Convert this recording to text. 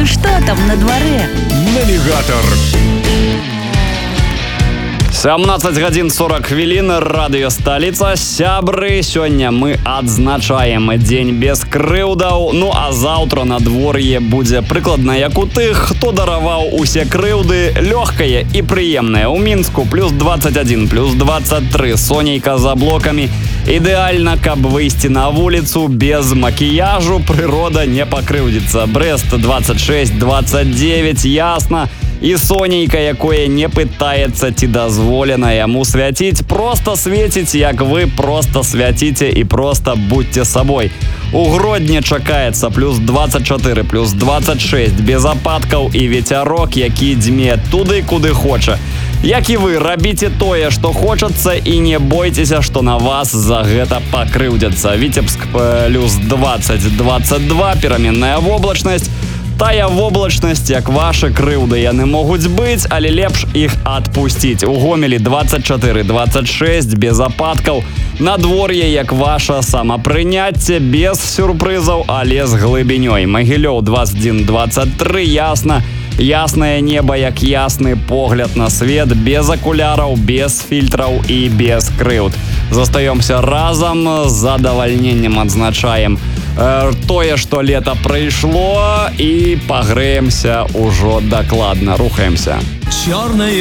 Ну что там на дворе? Навігатор. 17 гадзін 40 хвілін, радыё «Сталіца». Сябры, сёння мы адзначаем дзень без крыўдаў. Ну а заўтра надвор'е будзе прыкладна як у тых, хто дараваў усе крыўды, лёгкае і прыемнае. У Мінску плюс 21, плюс 23, сонейка за блокамі. Ідэальна, каб выйсці на вуліцу без макіяжу, прырода не пакрыўдзіцца. Брэст 26, 29, ясна. І сонейка, якое не пытаецца ці дазволена яму свяціць, проста свеціць, як вы проста свяціце і проста будьце сабой. У Гродні чакаецца плюс 24, плюс 26, без ападкаў і ветярок, які дзьме туды, куды хоча. Як і вы, рабіце тое, што хочацца, і не бойцеся, што на вас за гэта пакрыўдзяцца. Віцебск плюс 20-22, пераменная воблачнасць. Тая воблачнасць, як вашы крыўды, яны могуць быць, але лепш іх адпусціць. У Гомелі 24-26, без ападкаў. Надвор'е, як ваша самапрыняцце, без сюрпрызаў, але з глыбінёй. Магілёў 21-23, ясна. Яснае неба, як ясны погляд на свет, без акуляраў, без фільтраў і без крыўд. Застаёмся разам, з задавальненнем адзначаем тое, што лета прыйшло, і пагрэемся ўжо дакладна. Рухаемся. Чорныя